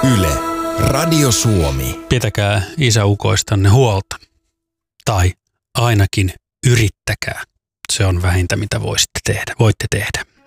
Yle, Radio Suomi. Pitäkää isäukoistanne huolta. Tai ainakin yrittäkää. Se on vähintä, mitä voitte tehdä.